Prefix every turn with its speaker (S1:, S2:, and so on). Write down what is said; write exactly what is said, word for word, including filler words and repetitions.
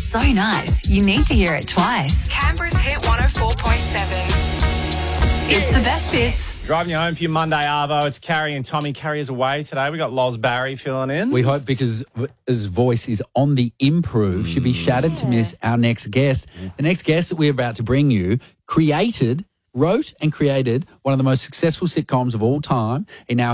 S1: so nice, you need to hear it twice.
S2: Canberra's Hit one oh four point seven.
S1: It's the best bits.
S3: Driving you home for your Monday Arvo. It's Carrie and Tommy. Carrie is away today. We got Loz Barry filling in.
S4: We hope because his voice is on the improve. She'd be shattered to miss our next guest. The next guest that we're about to bring you created, wrote and created one of the most successful sitcoms of all time. He now